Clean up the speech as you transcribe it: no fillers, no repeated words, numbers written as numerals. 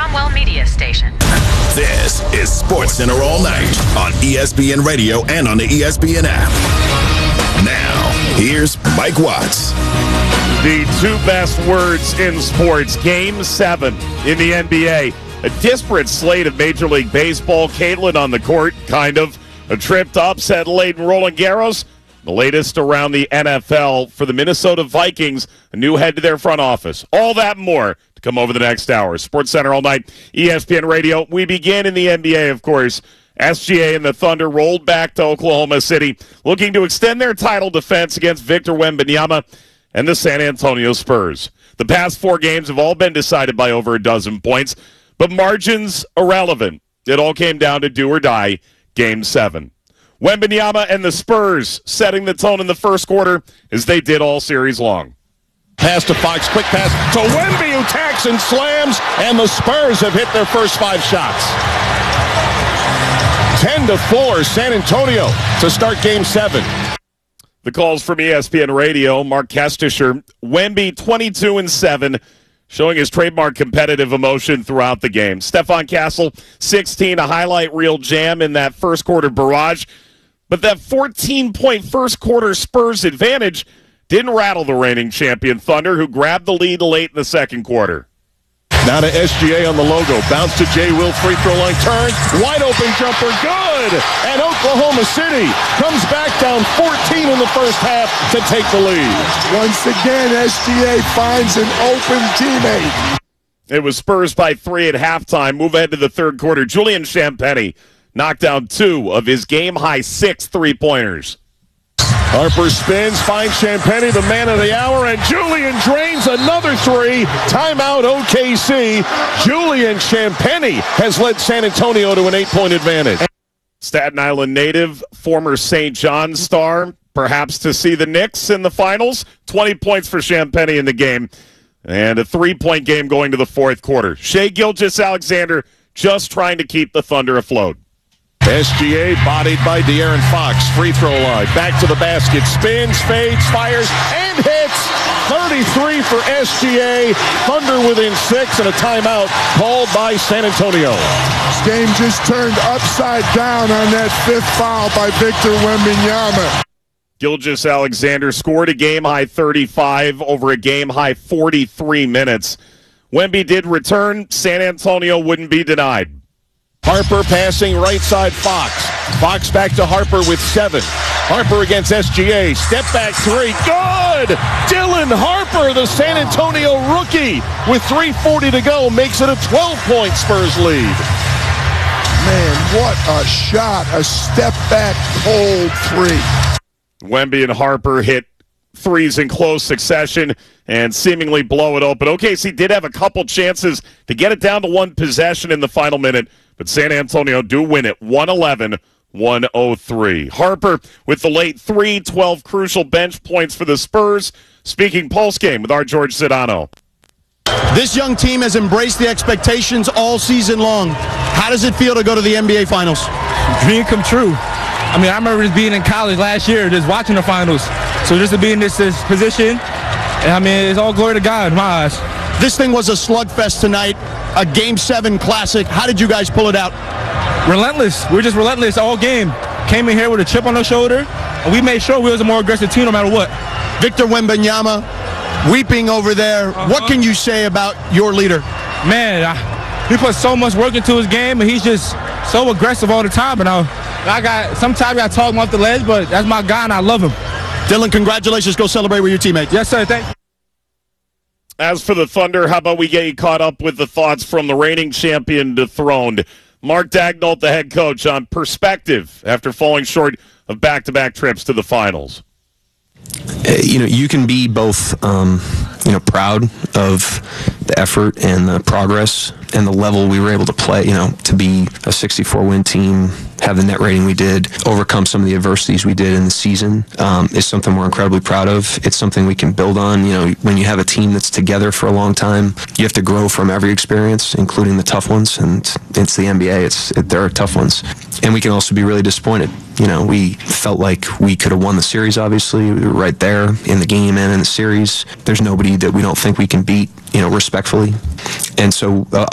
Cromwell Media Station. This is SportsCenter All Night on ESPN Radio and on the ESPN app. Now, here's Mike Watts. The two best words in sports, Game 7 in the NBA. A disparate slate of Major League Baseball. Caitlin on the court, kind of. A trip to upset laden Roland Garros. The latest around the NFL for the Minnesota Vikings. A new head to their front office. All that and more to come over the next hour. SportsCenter All Night, ESPN Radio. We begin in the NBA, of course. SGA and the Thunder rolled back to Oklahoma City, looking to extend their title defense against Victor Wembanyama and the San Antonio Spurs. The past 4 games have all been decided by over a dozen points, but margins irrelevant. It all came down to do or die, Game 7. Wembanyama and the Spurs setting the tone in the first quarter as they did all series long. Pass to Fox, quick pass to Wemby, who tacks and slams, and the Spurs have hit their first 5 shots. 10-4, San Antonio to start Game 7. The calls from ESPN Radio, Mark Kestisher. Wemby 22-7, showing his trademark competitive emotion throughout the game. Stephon Castle 16, a highlight reel jam in that first quarter barrage. But that 14-point first quarter Spurs advantage didn't rattle the reigning champion Thunder, who grabbed the lead late in the second quarter. Now to SGA on the logo. Bounce to Jay Will, free throw line, turn. Wide open jumper, good! And Oklahoma City comes back down 14 in the first half to take the lead. Once again, SGA finds an open teammate. It was Spurs by 3 at halftime. Move ahead to the third quarter. Julian Champagnie knocked down 2 of his game-high 6 three-pointers. Harper spins, finds Champagnie, the man of the hour, and Julian drains another 3. Timeout OKC. Julian Champagnie has led San Antonio to an 8-point advantage. Staten Island native, former St. John's star, perhaps to see the Knicks in the finals. 20 points for Champagnie in the game, and a 3-point game going to the fourth quarter. Shai Gilgeous-Alexander just trying to keep the Thunder afloat. SGA bodied by De'Aaron Fox. Free throw line. Back to the basket. Spins, fades, fires, and hits. 33 for SGA. Thunder within 6 and a timeout called by San Antonio. This game just turned upside down on that 5th foul by Victor Wembanyama. Gilgeous-Alexander scored a game-high 35 over a game-high 43 minutes. Wemby did return. San Antonio wouldn't be denied. Harper passing right side Fox. Fox back to Harper with 7. Harper against SGA. Step back 3. Good! Dylan Harper, the San Antonio rookie, with 3:40 to go, makes it a 12-point Spurs lead. Man, what a shot. A step back cold 3. Wemby and Harper hit threes in close succession and seemingly blow it open. OKC did have a couple chances to get it down to 1 possession in the final minute, but San Antonio do win it 111-103. Harper with the late 3, 12 crucial bench points for the Spurs. Speaking post-game with our George Sedano. This young team has embraced the expectations all season long. How does it feel to go to the NBA Finals? Dream come true. I mean, I remember just being in college last year, just watching the finals. So just to be in this position, I mean, it's all glory to God in my eyes. This thing was a slugfest tonight, a Game 7 classic. How did you guys pull it out? Relentless. We were just relentless all game. Came in here with a chip on our shoulder, and we made sure we was a more aggressive team no matter what. Victor Wembanyama weeping over there. What can you say about your leader? Man, he put so much work into his game, and he's just so aggressive all the time. And sometimes I got to talk him off the ledge, but that's my guy, and I love him. Dylan, congratulations. Go celebrate with your teammates. Yes, sir. Thank you. As for the Thunder, how about we get you caught up with the thoughts from the reigning champion dethroned? Mark Daigneault, the head coach, on perspective after falling short of back-to-back trips to the finals. You can be both, proud of the effort and the progress and the level we were able to play, to be a 64-win team, have the net rating we did, overcome some of the adversities we did in the season, is something we're incredibly proud of. It's something we can build on. When you have a team that's together for a long time, you have to grow from every experience, including the tough ones, and it's the NBA. There are tough ones. And we can also be really disappointed. We felt like we could have won the series, obviously. We were right there in the game and in the series. There's nobody that we don't think we can beat, respectfully. And so